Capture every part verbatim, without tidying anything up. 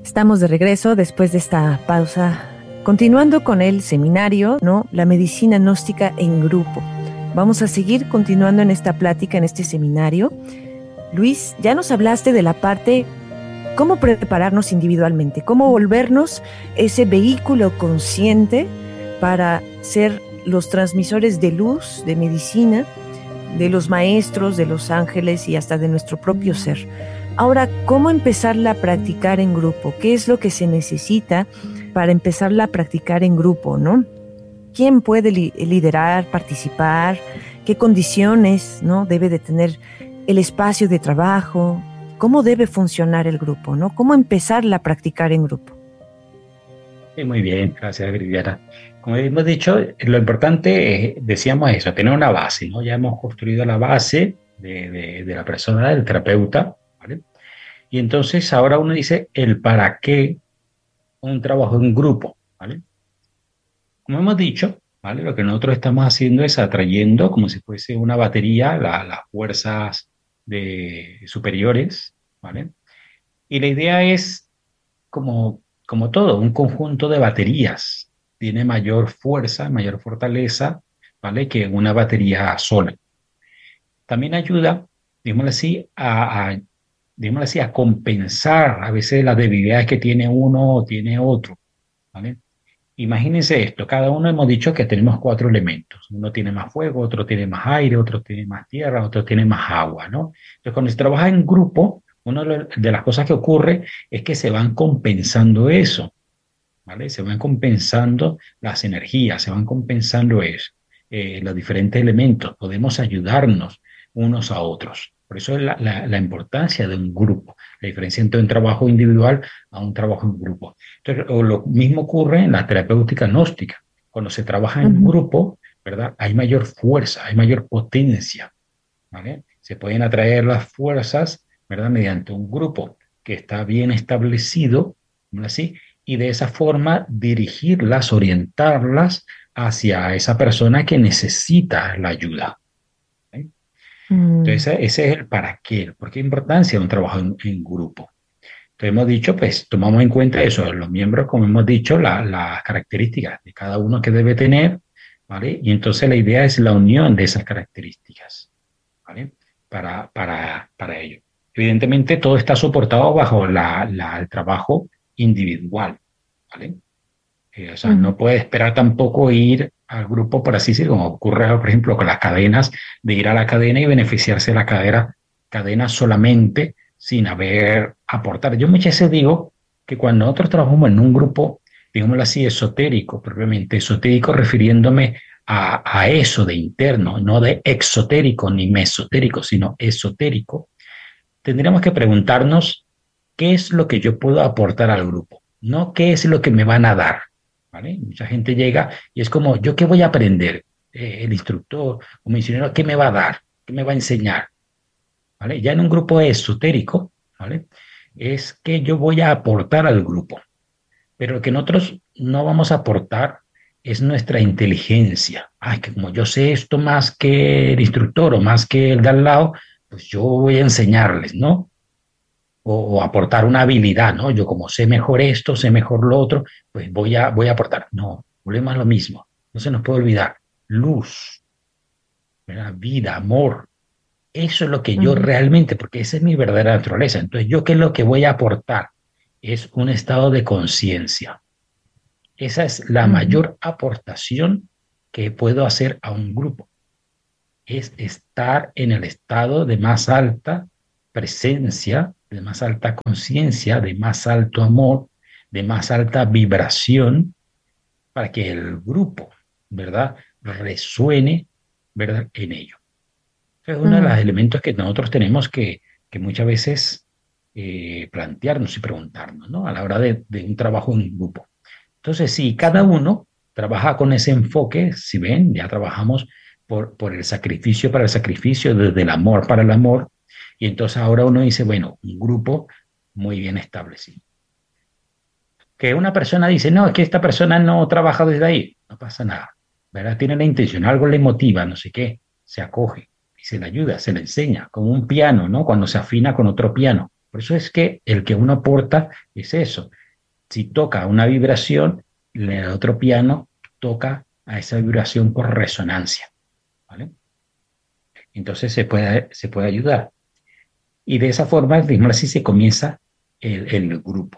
Estamos de regreso después de esta pausa, continuando con el seminario, ¿no? La medicina gnóstica en grupo. Vamos a seguir continuando en esta plática, en este seminario. Luis, ya nos hablaste de la parte cómo prepararnos individualmente, cómo volvernos ese vehículo consciente para ser los transmisores de luz, de medicina, de los maestros, de los ángeles y hasta de nuestro propio ser. Ahora, ¿cómo empezarla a practicar en grupo? ¿Qué es lo que se necesita para empezarla a practicar en grupo, no? ¿Quién puede li- liderar, participar? ¿Qué condiciones, no, debe de tener el espacio de trabajo? ¿Cómo debe funcionar el grupo, no? ¿Cómo empezarla a practicar en grupo? Sí, muy bien, gracias, Viviana. Como hemos dicho, lo importante es, decíamos eso, tener una base, ¿no? Ya hemos construido la base de, de, de la persona, del terapeuta, ¿vale? Y entonces ahora uno dice el para qué un trabajo en grupo, ¿vale? Como hemos dicho, ¿vale? Lo que nosotros estamos haciendo es atrayendo como si fuese una batería la- las fuerzas de, superiores, ¿vale? Y la idea es como, como todo, un conjunto de baterías. Tiene mayor fuerza, mayor fortaleza, ¿vale? Que una batería sola. También ayuda, digámoslo así, a, a, digámoslo así, a compensar a veces las debilidades que tiene uno o tiene otro, ¿vale? Imagínense esto, cada uno hemos dicho que tenemos cuatro elementos. Uno tiene más fuego, otro tiene más aire, otro tiene más tierra, otro tiene más agua, ¿no? Entonces, cuando se trabaja en grupo, una de las cosas que ocurre es que se van compensando eso, ¿vale? Se van compensando las energías, se van compensando eso, eh, los diferentes elementos. Podemos ayudarnos unos a otros. Por eso es la, la, la importancia de un grupo, la diferencia entre un trabajo individual a un trabajo en grupo. Entonces, o lo mismo ocurre en la terapéutica gnóstica. Cuando se trabaja en Ujú. grupo, ¿verdad? Hay mayor fuerza, hay mayor potencia, ¿vale? Se pueden atraer las fuerzas, ¿verdad? Mediante un grupo que está bien establecido, ¿no? Así, y de esa forma dirigirlas, orientarlas hacia esa persona que necesita la ayuda. ¿Sí? Mm, Entonces, ese es el para qué, por qué importancia de un trabajo en, en grupo. Entonces, hemos dicho, pues tomamos en cuenta eso, los miembros, como hemos dicho, la- las características de cada uno que debe tener, ¿vale? Y entonces la idea es la unión de esas características, ¿vale? Para, para, para ello. Evidentemente, todo está soportado bajo la, la- el trabajo individual, ¿vale? Eh, o sea, ujú. no puede esperar tampoco ir al grupo, por así decirlo, como ocurre, por ejemplo, con las cadenas, de ir a la cadena y beneficiarse de la cadena, cadena solamente sin haber aportar. Yo muchas veces digo que cuando nosotros trabajamos en un grupo, digámoslo así, esotérico, propiamente esotérico, refiriéndome a, a eso de interno, no de exotérico ni mesotérico, sino esotérico, tendríamos que preguntarnos qué es lo que yo puedo aportar al grupo, no qué es lo que me van a dar, ¿vale? Mucha gente llega y es como, ¿yo qué voy a aprender? Eh, el instructor o misionero, ¿qué me va a dar? ¿Qué me va a enseñar? ¿Vale? Ya en un grupo esotérico, ¿vale? Es que yo voy a aportar al grupo, pero lo que nosotros no vamos a aportar es nuestra inteligencia. Ay, que como yo sé esto más que el instructor o más que el de al lado, pues yo voy a enseñarles, ¿no? O, o aportar una habilidad, ¿no? Yo como sé mejor esto, sé mejor lo otro, pues voy a, voy a aportar. No, volvemos a lo mismo. No se nos puede olvidar. Luz, ¿verdad? Vida, amor. Eso es lo que yo Ujú, realmente, porque esa es mi verdadera naturaleza. Entonces, ¿yo qué es lo que voy a aportar? Es un estado de conciencia. Esa es la ujú, mayor aportación que puedo hacer a un grupo. Es estar en el estado de más alta presencia, de más alta conciencia, de más alto amor, de más alta vibración, para que el grupo, ¿verdad?, resuene, ¿verdad?, en ello. Es uno de los ujú, elementos que nosotros tenemos que, que muchas veces eh, plantearnos y preguntarnos, ¿no? A la hora de, de un trabajo en grupo. Entonces, si cada sí. uno trabaja con ese enfoque, si ven, ya trabajamos por, por el sacrificio para el sacrificio, desde el amor para el amor, y entonces ahora uno dice, bueno, un grupo muy bien establecido. Que una persona dice, no, es que esta persona no trabaja desde ahí, no pasa nada, ¿verdad? Tiene la intención, algo le motiva, no sé qué, se acoge y se le ayuda, se le enseña, como un piano, ¿no? Cuando se afina con otro piano. Por eso es que el que uno aporta es eso. Si toca una vibración, el otro piano toca a esa vibración por resonancia, ¿vale? Entonces se puede, se puede ayudar. Y de esa forma, digamos así, se comienza el, el grupo.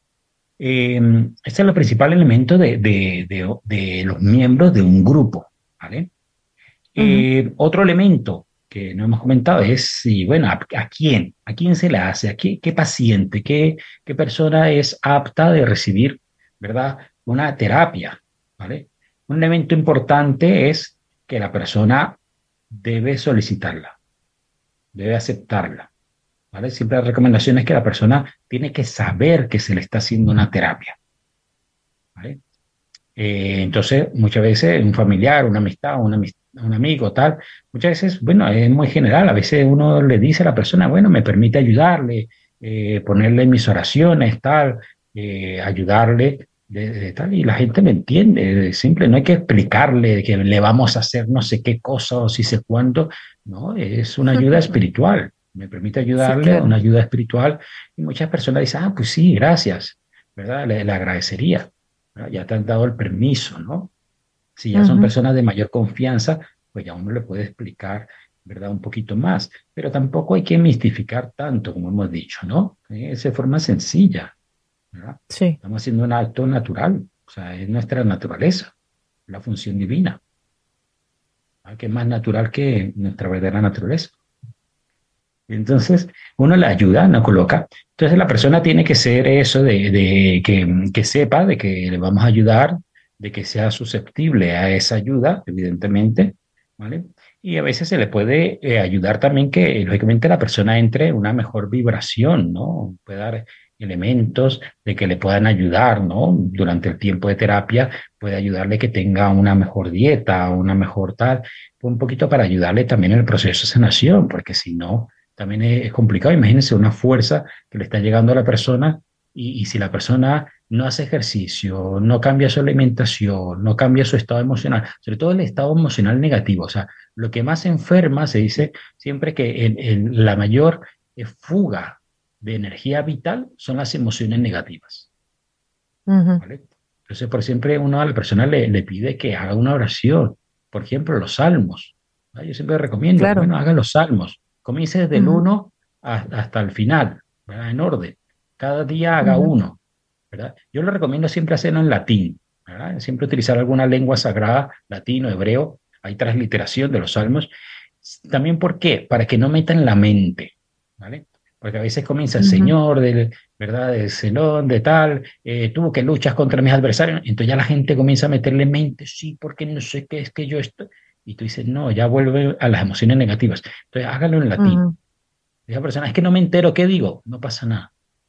Eh, este es el principal elemento de, de, de, de los miembros de un grupo, ¿vale? Ujú. Eh, otro elemento que no hemos comentado es, si, bueno, ¿a, a quién? ¿A quién se le hace? ¿A qué, qué paciente? Qué, ¿Qué persona es apta de recibir, ¿verdad? Una terapia, ¿vale? Un elemento importante es que la persona debe solicitarla, debe aceptarla, ¿vale? Siempre la recomendación es que la persona tiene que saber que se le está haciendo una terapia, ¿vale? Eh, entonces, muchas veces un familiar, una amistad, una amist- un amigo, tal, muchas veces, bueno, es muy general. A veces uno le dice a la persona, bueno, me permite ayudarle, eh, ponerle en mis oraciones, tal, eh, ayudarle, de, de tal, y la gente me entiende. Es simple, no hay que explicarle que le vamos a hacer no sé qué cosa o si sé cuándo. No, es una ayuda espiritual. Me permite Sí, ayudarle, una claro. ayuda espiritual, y muchas personas dicen, ah, pues sí, gracias, ¿verdad? Le, le agradecería. ¿No? Ya te han dado el permiso, ¿no? Si ya son Ujú. personas de mayor confianza, pues ya uno le puede explicar, ¿verdad? Un poquito más, pero tampoco hay que mistificar tanto, como hemos dicho, ¿no? Eh, Es de forma sencilla, ¿verdad? Sí. Estamos haciendo un acto natural, o sea, es nuestra naturaleza, la función divina, ¿verdad? Que es más natural que nuestra verdadera naturaleza. Entonces, uno la ayuda, no coloca. Entonces, la persona tiene que ser eso de, de que, que sepa de que le vamos a ayudar, de que sea susceptible a esa ayuda, evidentemente, ¿vale? Y a veces se le puede eh, ayudar también que, lógicamente, la persona entre en una mejor vibración, ¿no? Puede dar elementos de que le puedan ayudar, ¿no? Durante el tiempo de terapia, puede ayudarle que tenga una mejor dieta, una mejor tal, un poquito para ayudarle también en el proceso de sanación, porque si no también es, es complicado. Imagínense una fuerza que le está llegando a la persona y, y si la persona no hace ejercicio, no cambia su alimentación, no cambia su estado emocional, sobre todo el estado emocional negativo. O sea, lo que más enferma, se dice siempre que en, en la mayor eh, fuga de energía vital son las emociones negativas, Ujú. ¿vale? Entonces, por siempre uno a la persona le, le pide que haga una oración. Por ejemplo, los salmos. ¿Vale? Yo siempre recomiendo, Claro. bueno, haga los salmos. Comience desde el Ujú. uno hasta el final, ¿verdad? En orden. Cada día haga Ujú. uno, ¿verdad? Yo lo recomiendo siempre hacerlo en latín, ¿verdad? Siempre utilizar alguna lengua sagrada, latino, hebreo. Hay transliteración de los salmos. También, ¿por qué? Para que no metan la mente, ¿vale? Porque a veces comienza el Ujú. Señor, del, ¿verdad? Del Zenón, de tal, eh, tú que luchas contra mis adversarios, entonces ya la gente comienza a meterle mente, sí, porque no sé qué es que yo estoy. Y tú dices, no, ya vuelve a las emociones negativas. Entonces hágalo en latín. Ujú. Esa persona, es que no me entero qué digo, no pasa nada.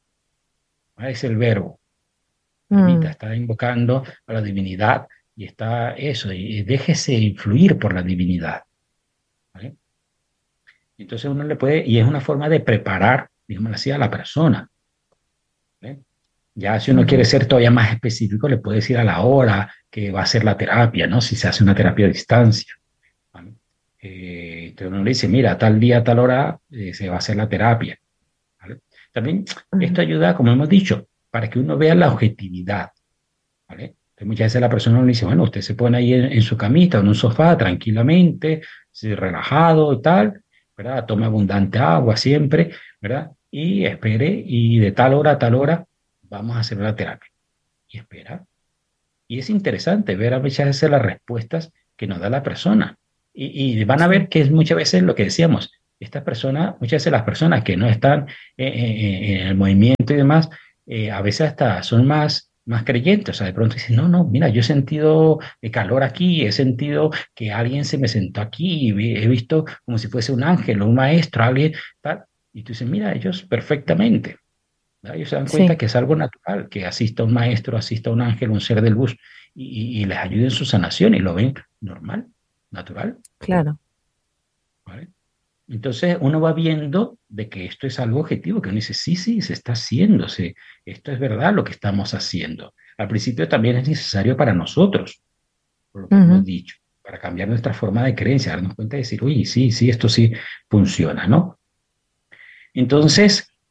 ¿Vale? Es el verbo. Permita, Mm. está invocando a la divinidad y está eso, y, y déjese influir por la divinidad. ¿Vale? Entonces uno le puede, y es una forma de preparar, digamos así, a la persona. ¿Vale? Ya si uno quiere Ujú. ser todavía más específico, le puede decir a la hora que va a ser la terapia, ¿no? Si se hace una terapia a distancia. ¿Vale? Eh, entonces uno le dice, mira, tal día, tal hora eh, se va a hacer la terapia. ¿Vale? También Ujú. esto ayuda, como hemos dicho, para que uno vea la objetividad. ¿Vale? Entonces, muchas veces la persona le dice, bueno, usted se pone ahí en, en su camita o en un sofá tranquilamente, sí, relajado y tal, ¿verdad? Tome abundante agua siempre, ¿verdad? Y espere, y de tal hora a tal hora vamos a hacer la terapia. Y espera. Y es interesante ver a muchas veces las respuestas que nos da la persona. Y, y van a ver Sí. que es muchas veces lo que decíamos, esta persona, muchas veces las personas que no están eh, eh, en el movimiento y demás, eh, a veces hasta son más, más creyentes. O sea, de pronto dicen, no, no, mira, yo he sentido eh, calor aquí, he sentido que alguien se me sentó aquí, y vi- he visto como si fuese un ángel o un maestro, alguien, tal. Y tú dices, mira, ellos perfectamente. ¿Verdad? Ellos se dan cuenta Sí. que es algo natural, que asista un maestro, asista un ángel, un ser de luz, y, y- y les ayude en su sanación y lo ven normal, natural, Claro. ¿vale? Entonces uno va viendo de que esto es algo objetivo, que uno dice, sí, sí, se está haciendo, sí, esto es verdad lo que estamos haciendo. Al principio también es necesario para nosotros, por lo que hemos Ujú. dicho, para cambiar nuestra forma de creencia, darnos cuenta y decir, oye, sí, sí, esto sí funciona, ¿no? Entonces,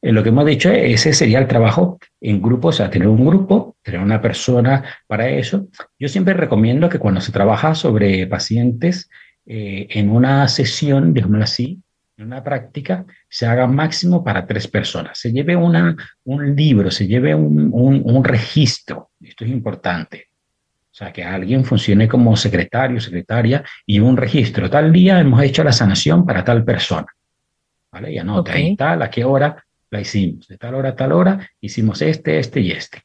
eh, lo que hemos dicho, ese sería el trabajo en grupo, o sea, tener un grupo, tener una persona para eso. Yo siempre recomiendo que cuando se trabaja sobre pacientes, eh, en una sesión, digámoslo así, en una práctica, se haga máximo para tres personas. Se lleve una, un libro, se lleve un, un, un registro. Esto es importante. O sea, que alguien funcione como secretario, secretaria y un registro. Tal día hemos hecho la sanación para tal persona. ¿Vale? Y anote, Ok. ahí tal, a qué hora la hicimos. De tal hora a tal hora hicimos este, este y este.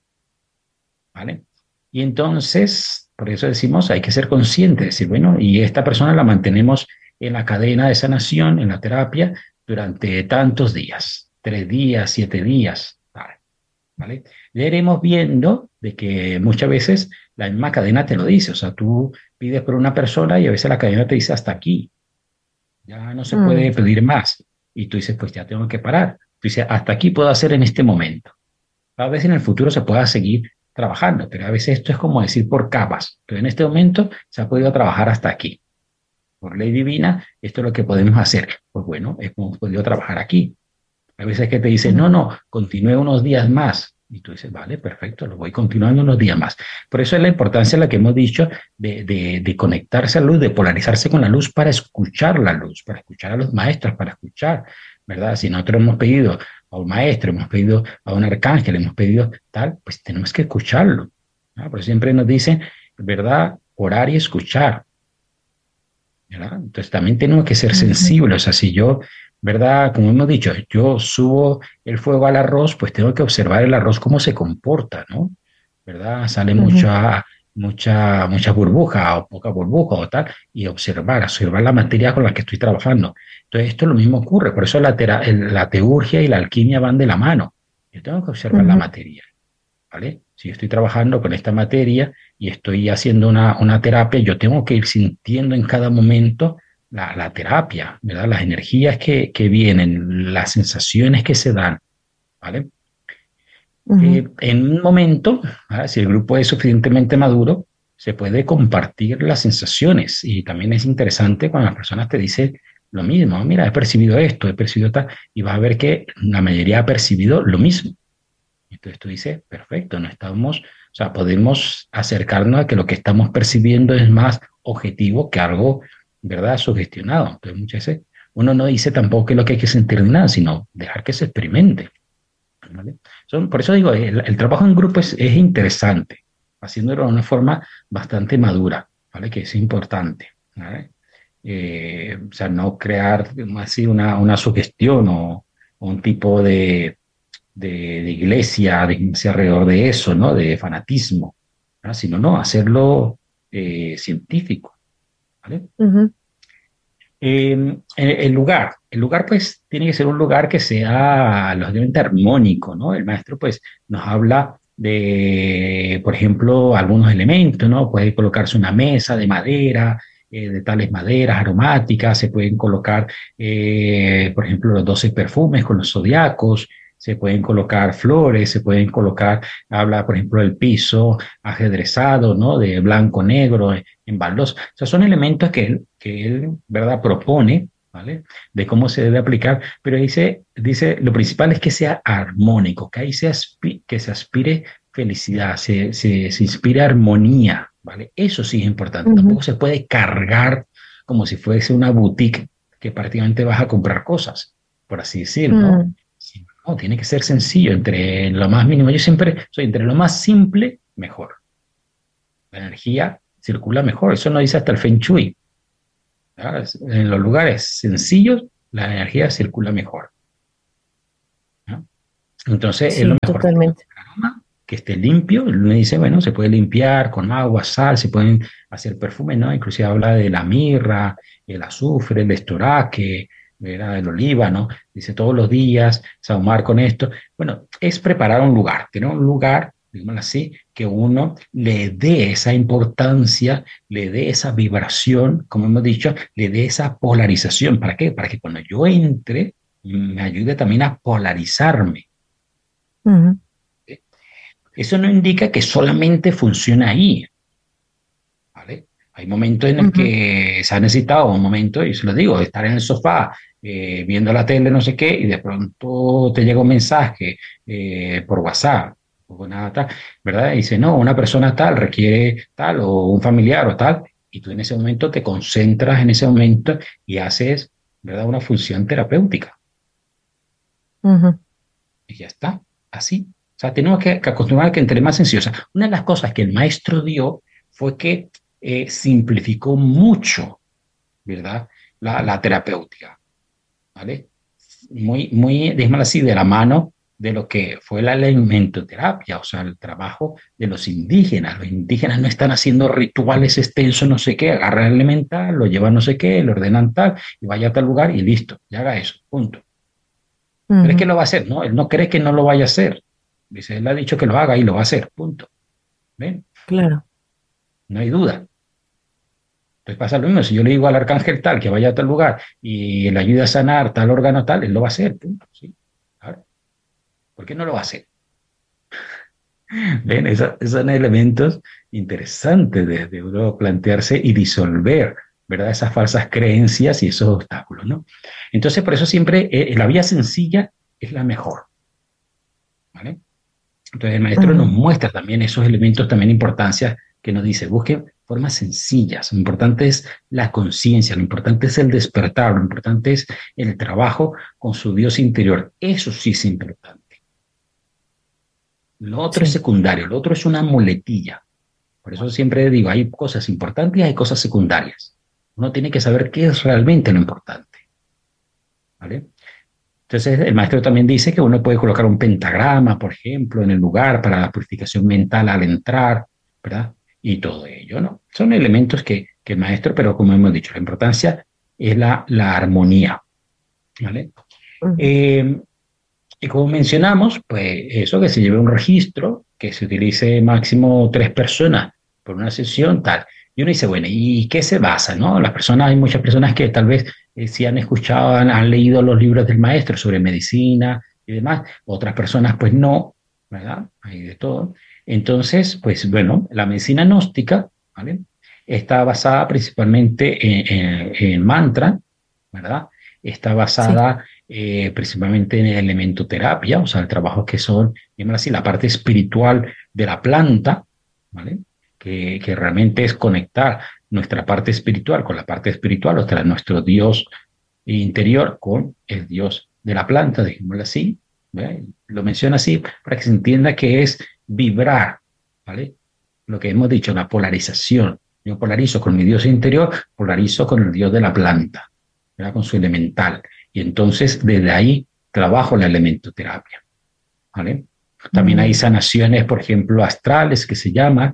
¿Vale? Y entonces, por eso decimos, hay que ser consciente, decir, bueno, y esta persona la mantenemos en la cadena de sanación, en la terapia, durante tantos días, tres días, siete días, ¿vale? ¿Vale? Ya iremos viendo de que muchas veces la misma cadena te lo dice, o sea, tú pides por una persona y a veces la cadena te dice hasta aquí, ya no se Mm, puede pedir más. Y tú dices, pues ya tengo que parar. Tú dices, hasta aquí puedo hacer en este momento. Tal vez en el futuro se pueda seguir trabajando, pero a veces esto es como decir por capas. Pero en este momento se ha podido trabajar hasta aquí. Por ley divina, esto es lo que podemos hacer. Pues bueno, hemos podido trabajar aquí. A veces que te dicen, no, mm, no, continúe unos días más. Y tú dices, vale, perfecto, lo voy continuando unos días más. Por eso es la importancia, la que hemos dicho, de, de, de conectarse a la luz, de polarizarse con la luz para escuchar la luz, para escuchar a los maestros, para escuchar, ¿verdad? Si nosotros hemos pedido a un maestro, hemos pedido a un arcángel, hemos pedido tal, pues tenemos que escucharlo. ¿No? Por siempre nos dicen, ¿verdad? Orar y escuchar. ¿Verdad? Entonces también tenemos que ser ujú, sensibles. O sea, si yo, ¿verdad? Como hemos dicho, yo subo el fuego al arroz, pues tengo que observar el arroz cómo se comporta, ¿no? ¿Verdad? Sale ujú, mucha, mucha, mucha burbuja o poca burbuja o tal, y observar, observar la materia con la que estoy trabajando. Entonces, esto lo mismo ocurre. Por eso la, tera, la teurgia y la alquimia van de la mano. Yo tengo que observar la ujú, materia. ¿Vale? Si yo estoy trabajando con esta materia y estoy haciendo una, una terapia, yo tengo que ir sintiendo en cada momento la, la terapia, ¿verdad? Las energías que, que vienen, las sensaciones que se dan, ¿vale? ujú. Eh, en un momento, ¿vale? Si el grupo es suficientemente maduro, se puede compartir las sensaciones y también es interesante cuando las personas te dicen lo mismo, mira, he percibido esto, he percibido tal, y vas a ver que la mayoría ha percibido lo mismo. Entonces tú dices, perfecto, no estamos, o sea, podemos acercarnos a que lo que estamos percibiendo es más objetivo que algo, ¿verdad?, sugestionado. Entonces muchas veces uno no dice tampoco que es lo que hay que sentir nada, sino dejar que se experimente, ¿vale? Son, por eso digo, el, el trabajo en grupo es, es interesante, haciéndolo de una forma bastante madura, ¿vale? Que es importante, ¿vale? Eh, o sea, no crear así una, una sugestión o, o un tipo de de, de iglesia, de iglesia alrededor de eso, ¿no? De fanatismo, ¿no? Sino no, hacerlo eh, científico, ¿vale? Ujú, Eh, el lugar, el lugar pues tiene que ser un lugar que sea lógicamente armónico, ¿no? El maestro pues nos habla de, por ejemplo, algunos elementos, ¿no? Puede colocarse una mesa de madera, eh, de tales maderas aromáticas, se pueden colocar, eh, por ejemplo, los doce perfumes con los zodiacos, se pueden colocar flores, se pueden colocar, habla, por ejemplo, del piso ajedrezado, ¿no? De blanco, negro, en baldosa. O sea, son elementos que él, que él, ¿verdad?, propone, ¿vale? De cómo se debe aplicar, pero dice, dice, lo principal es que sea armónico, que ahí se aspire, que se aspire felicidad, se, se, se inspire armonía, ¿vale? Eso sí es importante. ujú, Tampoco se puede cargar como si fuese una boutique que prácticamente vas a comprar cosas, por así decir, ¿no? mm, Sí, no, tiene que ser sencillo, entre lo más mínimo. Yo siempre soy entre lo más simple, mejor. La energía circula mejor. Eso no dice hasta el Feng Shui. ¿Verdad? En los lugares sencillos, la energía circula mejor, ¿no? Entonces, es lo sí, mejor que tenga totalmente. un aroma, que esté limpio. Uno dice, bueno, se puede limpiar con agua, sal, se pueden hacer perfumes, ¿no? Inclusive habla de la mirra, el azufre, el estoraque, ¿verdad? El olíbano. Dice todos los días, sahumar con esto. Bueno, es preparar un lugar, tener un lugar, digámoslo así, que uno le dé esa importancia, le dé esa vibración, como hemos dicho, le dé esa polarización. ¿Para qué? Para que cuando yo entre, me ayude también a polarizarme. Ujú, Eso no indica que solamente funciona ahí, ¿vale? Hay momentos en el ujú, que se ha necesitado un momento, y se lo digo, de estar en el sofá eh, viendo la tele, no sé qué, y de pronto te llega un mensaje eh, por WhatsApp o nada tal, ¿verdad? Y dice, no, una persona tal requiere tal o un familiar o tal, y tú en ese momento te concentras en ese momento y haces, ¿verdad? Una función terapéutica. Ujú. Y ya está, así. O sea, tenemos que, que acostumbrar a que entre más sencillo. O sea, una de las cosas que el maestro dio fue que eh, simplificó mucho, ¿verdad? La, la terapéutica, ¿vale? Muy, muy, déjame así, de la mano de lo que fue la alimentoterapia, o sea, el trabajo de los indígenas. Los indígenas no están haciendo rituales extensos, no sé qué, agarran el elemental, lo llevan no sé qué, lo ordenan tal, y vaya a tal lugar y listo, y haga eso, punto. ¿Crees que Ujú. lo va a hacer? No, él no cree que no lo vaya a hacer. Dice, él ha dicho que lo haga y lo va a hacer, punto. ¿Ven? Claro. No hay duda. Entonces pasa lo mismo, si yo le digo al arcángel tal que vaya a tal lugar y le ayuda a sanar tal órgano tal, él lo va a hacer, punto. ¿Sí? Claro. ¿Por qué no lo va a hacer? ¿Ven? Esos son elementos interesantes de, de uno plantearse y disolver, ¿verdad? Esas falsas creencias y esos obstáculos, ¿no? Entonces, por eso siempre eh, la vía sencilla es la mejor, ¿vale? Entonces el maestro nos Ujú. muestra también esos elementos, también importancia, que nos dice, busquen formas sencillas. Lo importante es la conciencia, lo importante es el despertar, lo importante es el trabajo con su Dios interior. Eso sí es importante. Lo otro es Sí, secundario, lo otro es una muletilla. Por eso siempre digo, hay cosas importantes y hay cosas secundarias. Uno tiene que saber qué es realmente lo importante, ¿vale? Entonces, el maestro también dice que uno puede colocar un pentagrama, por ejemplo, en el lugar para la purificación mental al entrar, ¿verdad? Y todo ello, ¿no? Son elementos que, que el maestro, pero como hemos dicho, la importancia es la, la armonía, ¿vale? ujú. Eh, y como mencionamos, pues eso, que se lleve un registro, que se utilice máximo tres personas por una sesión, tal. Y uno dice, bueno, ¿y qué se basa, no? Las personas, hay muchas personas que tal vez eh, sí han escuchado, han, han leído los libros del maestro sobre medicina y demás, otras personas pues no, ¿verdad? Hay de todo. Entonces, pues bueno, la medicina gnóstica, ¿vale? Está basada principalmente en, en, en mantra, ¿verdad? Está Sí. basada eh, principalmente en el elemento terapia, o sea, el trabajo que son, digamos así, la parte espiritual de la planta, ¿vale? Que, que realmente es conectar nuestra parte espiritual con la parte espiritual, o sea, nuestro Dios interior con el Dios de la planta, digámoslo así, ¿vale? Lo menciona así para que se entienda que es vibrar, ¿vale? Lo que hemos dicho, la polarización. Yo polarizo con mi Dios interior, polarizo con el Dios de la planta, ¿verdad? Con su elemental. Y entonces desde ahí trabajo la elementoterapia, ¿vale? También hay Mm. sanaciones, por ejemplo, astrales que se llaman,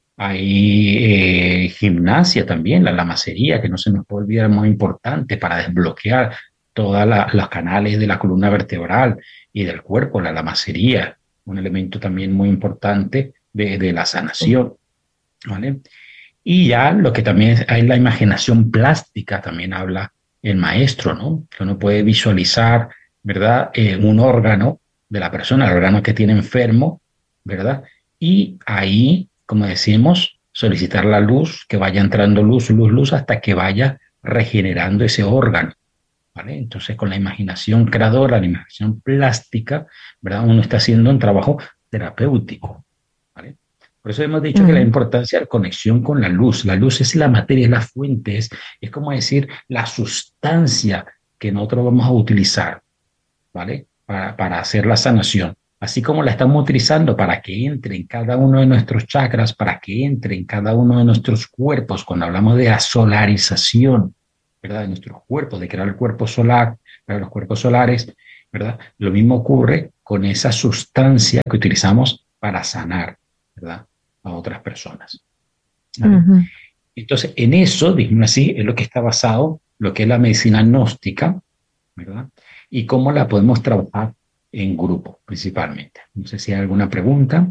hay eh, gimnasia también, la lamacería, que no se nos puede olvidar, muy importante para desbloquear todos los canales de la columna vertebral y del cuerpo, la lamacería, un elemento también muy importante de, de la sanación, ¿vale? Y ya lo que también hay la imaginación plástica, también habla el maestro, ¿no? Que uno puede visualizar, ¿verdad? Eh, un órgano de la persona, el órgano que tiene enfermo, ¿verdad? Y ahí, como decimos, solicitar la luz, que vaya entrando luz, luz, luz, hasta que vaya regenerando ese órgano, ¿vale? Entonces, con la imaginación creadora, la imaginación plástica, ¿verdad? Uno está haciendo un trabajo terapéutico, ¿vale? Por eso hemos dicho que la Ujú. importancia de la conexión con la luz. La luz es la materia, es la fuente, es, es como decir la sustancia que nosotros vamos a utilizar, ¿vale? Para, para hacer la sanación. Así como la estamos utilizando para que entre en cada uno de nuestros chakras, para que entre en cada uno de nuestros cuerpos, cuando hablamos de la solarización, ¿verdad? De nuestros cuerpos, de crear el cuerpo solar, para los cuerpos solares, ¿verdad? Lo mismo ocurre con esa sustancia que utilizamos para sanar, ¿verdad? A otras personas, ¿vale? Ujú. Entonces, en eso, digamos así, es lo que está basado, lo que es la medicina gnóstica, ¿verdad? Y cómo la podemos trabajar en grupo, principalmente. No sé si hay alguna pregunta.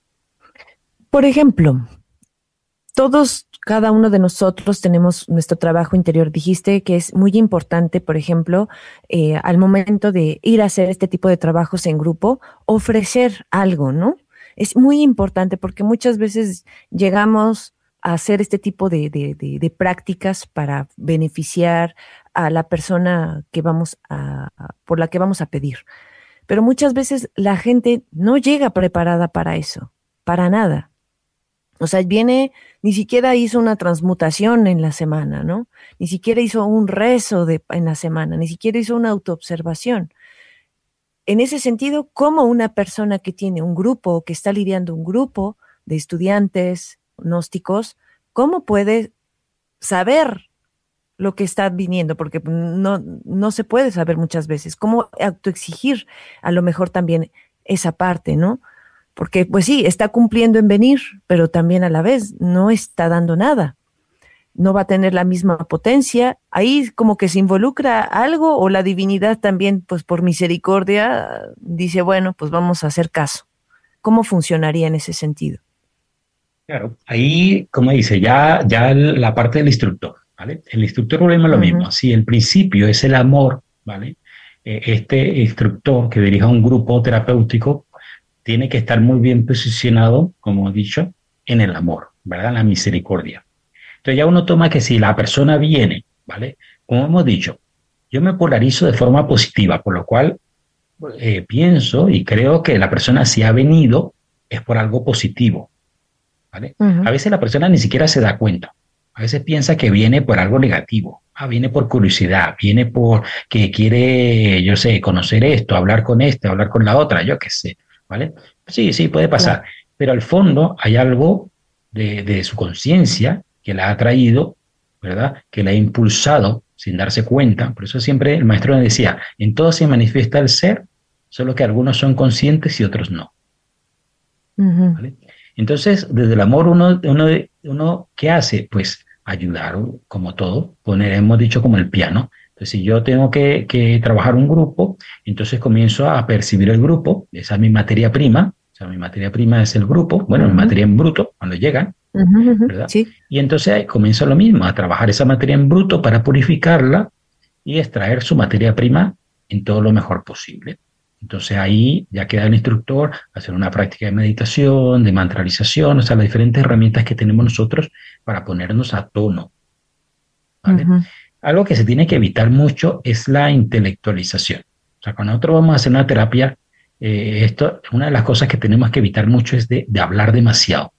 Por ejemplo, todos, cada uno de nosotros tenemos nuestro trabajo interior. Dijiste que es muy importante, por ejemplo, eh, al momento de ir a hacer este tipo de trabajos en grupo, ofrecer algo, ¿no? Es muy importante porque muchas veces llegamos a hacer este tipo de, de, de, de prácticas para beneficiar a la persona que vamos a, por la que vamos a pedir. Pero muchas veces la gente no llega preparada para eso, para nada. O sea, viene, ni siquiera hizo una transmutación en la semana, ¿no? Ni siquiera hizo un rezo de, en la semana, ni siquiera hizo una autoobservación. En ese sentido, ¿cómo una persona que tiene un grupo, que está lidiando un grupo de estudiantes gnósticos, cómo puede saber lo que está viniendo? Porque no, no se puede saber muchas veces. ¿Cómo autoexigir a lo mejor también esa parte, ¿no? Porque pues sí, está cumpliendo en venir, pero también a la vez no está dando nada. No va a tener la misma potencia. Ahí como que se involucra algo, o la divinidad también, pues por misericordia, dice, bueno, pues vamos a hacer caso. ¿Cómo funcionaría en ese sentido? Claro, ahí, como dice, ya, ya la parte del instructor, ¿vale? El instructor volvemos a lo Uh-huh. mismo. Si el principio es el amor, ¿vale? Eh, este instructor que dirija un grupo terapéutico tiene que estar muy bien posicionado, como he dicho, en el amor, ¿verdad? La misericordia. Entonces ya uno toma que si la persona viene, ¿vale? Como hemos dicho, yo me polarizo de forma positiva, por lo cual eh, pienso y creo que la persona si ha venido es por algo positivo, ¿vale? Uh-huh. A veces la persona ni siquiera se da cuenta. A veces piensa que viene por algo negativo. Ah, viene por curiosidad, viene por que quiere, yo sé, conocer esto, hablar con este, hablar con la otra, yo qué sé, ¿vale? Sí, sí, puede pasar. Claro. Pero al fondo hay algo de, de su conciencia que la ha traído, ¿verdad? Que la ha impulsado sin darse cuenta. Por eso siempre el maestro me decía, en todo se manifiesta el ser, solo que algunos son conscientes y otros no. Uh-huh. ¿Vale? Entonces, desde el amor, uno, uno, uno, ¿qué hace? Pues ayudar, como todo, poner, hemos dicho, como el piano. Entonces, si yo tengo que, que trabajar un grupo, entonces comienzo a percibir el grupo, esa es mi materia prima, o sea, mi materia prima es el grupo, bueno, uh-huh. mi materia en bruto, cuando llegan, uh-huh, ¿verdad? Sí. Y entonces ahí comienzo lo mismo, a trabajar esa materia en bruto para purificarla y extraer su materia prima en todo lo mejor posible. Entonces ahí ya queda el instructor hacer una práctica de meditación, de mantralización, o sea, las diferentes herramientas que tenemos nosotros para ponernos a tono, ¿vale? Uh-huh. Algo que se tiene que evitar mucho es la intelectualización. O sea, cuando nosotros vamos a hacer una terapia, eh, esto, una de las cosas que tenemos que evitar mucho es de, de hablar demasiado,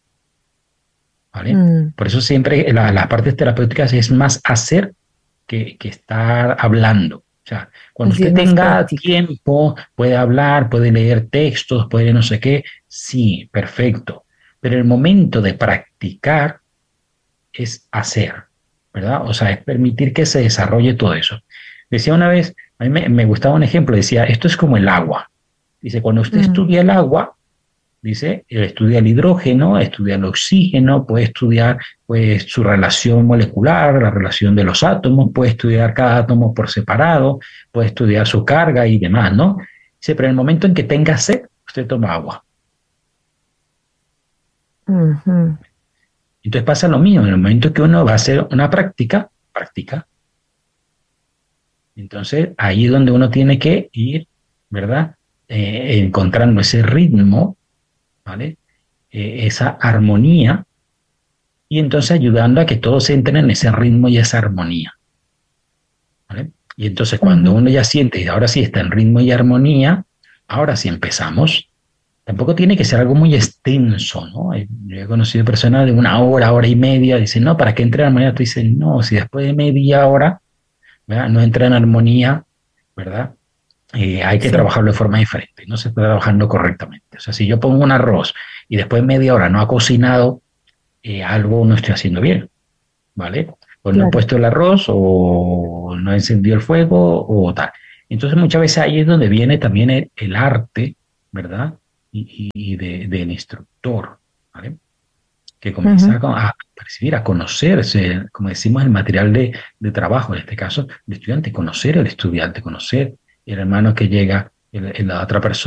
¿vale? Uh-huh. Por eso siempre la, las partes terapéuticas es más hacer que, que estar hablando. O sea, cuando usted tenga tiempo, puede hablar, puede leer textos, puede no sé qué, sí, perfecto. Pero el momento de practicar es hacer, ¿verdad? O sea, es permitir que se desarrolle todo eso. Decía una vez, a mí me, me gustaba un ejemplo, decía, esto es como el agua. Dice, cuando usted uh-huh. estudia el agua, dice, estudia el hidrógeno, estudia el oxígeno, puede estudiar pues, su relación molecular, la relación de los átomos, puede estudiar cada átomo por separado, puede estudiar su carga y demás, ¿no? Dice, pero en el momento en que tenga sed, usted toma agua. Uh-huh. Entonces pasa lo mismo, en el momento que uno va a hacer una práctica, practica. Entonces ahí es donde uno tiene que ir, ¿verdad? Eh, encontrando ese ritmo, ¿vale? Eh, esa armonía, y entonces ayudando a que todos entren en ese ritmo y esa armonía, ¿vale? Y entonces cuando uh-huh. uno ya siente y ahora sí está en ritmo y armonía, ahora sí empezamos. Tampoco tiene que ser algo muy extenso, ¿no? Yo he conocido personas de una hora, hora y media, dicen, no, ¿para qué entra en armonía? Tú dices, no, si después de media hora, ¿verdad? No entra en armonía, ¿verdad? Eh, hay que sí. trabajarlo de forma diferente, no se está trabajando correctamente. O sea, si yo pongo un arroz y después de media hora no ha cocinado, eh, algo no estoy haciendo bien, ¿vale? O claro. no he puesto el arroz, o no he encendido el fuego, o tal. Entonces muchas veces ahí es donde viene también el, el arte, ¿verdad? Y, y de, del instructor, ¿vale? Que comienza uh-huh. a, a percibir, a conocerse, como decimos, el material de, de trabajo, en este caso, el estudiante, conocer al estudiante, conocer el hermano que llega, el, el, la otra persona